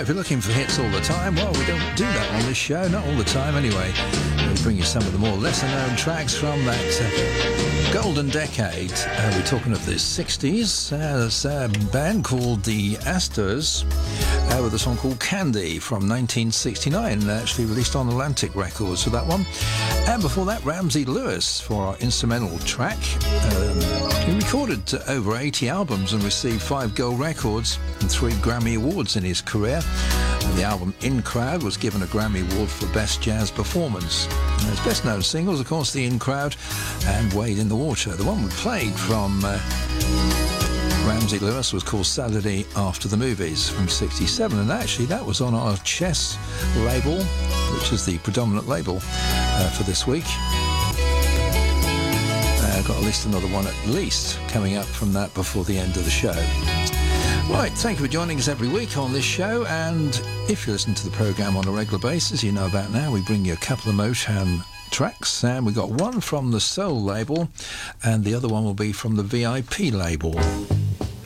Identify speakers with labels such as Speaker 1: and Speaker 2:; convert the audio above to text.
Speaker 1: if you're looking for hits all the time, well, we don't do that on this show, not all the time anyway. We bring you some of the more lesser-known tracks from that golden decade. We're talking of the 60s. There's a band called the Astors with a song called Candy from 1969, actually released on Atlantic Records for that one. And before that, Ramsey Lewis for our instrumental track. He recorded over 80 albums and received 5 gold records and 3 Grammy Awards in his career. The album In Crowd was given a Grammy Award for Best Jazz Performance. His best known singles, of course, the In Crowd and Wade in the Water. The one we played from Ramsey Lewis was called Saturday After the Movies from 67, and actually that was on our Chess label, which is the predominant label for this week. I've got at least another one at least coming up from that before the end of the show. Right, thank you for joining us every week on this show, and if you listen to the programme on a regular basis, you know about now, we bring you a couple of Motown tracks, and we got one from the Soul label, and the other one will be from the VIP label.